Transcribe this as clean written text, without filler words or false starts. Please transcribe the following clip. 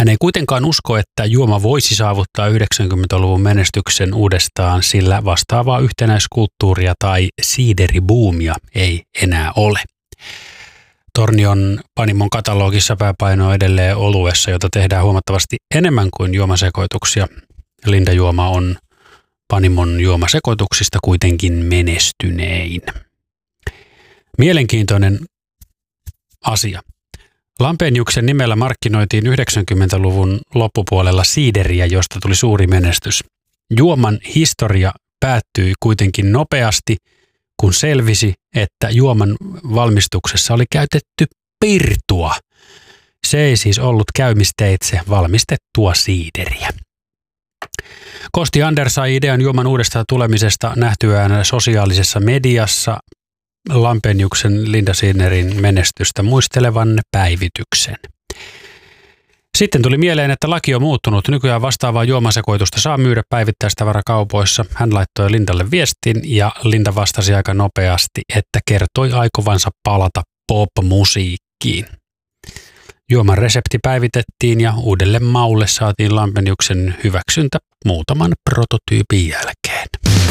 Hän ei kuitenkaan usko, että juoma voisi saavuttaa 90-luvun menestyksen uudestaan, sillä vastaavaa yhtenäiskulttuuria tai siideribuumia ei enää ole. Tornion Panimon katalogissa pääpaino on edelleen oluessa, jota tehdään huomattavasti enemmän kuin juomasekoituksia. Linda-juoma on Panimon juomasekoituksista kuitenkin menestynein. Mielenkiintoinen asia. Lampeniuksen nimellä markkinoitiin 90-luvun loppupuolella siideriä, josta tuli suuri menestys. Juoman historia päättyi kuitenkin nopeasti, kun selvisi, että juoman valmistuksessa oli käytetty pirtua. Se ei siis ollut käymisteitse valmistettua siideriä. Kosti Anders sai idean juoman uudestaan tulemisesta nähtyään sosiaalisessa mediassa Lampeniuksen Linda Sinnerin menestystä muistelevan päivityksen. Sitten tuli mieleen, että laki on muuttunut. Nykyään vastaavaa juomasekoitusta saa myydä päivittäistavarakaupoissa. Hän laittoi Lindalle viestin ja Linda vastasi aika nopeasti, että kertoi aikovansa palata pop-musiikkiin. Juoman resepti päivitettiin ja uudelle maulle saatiin Lampeniuksen hyväksyntä muutaman prototyypin jälkeen.